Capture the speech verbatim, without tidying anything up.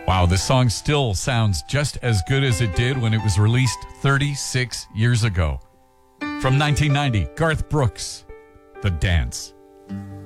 Wow, this song still sounds just as good as it did when it was released thirty-six years ago. From nineteen ninety, Garth Brooks, The Dance.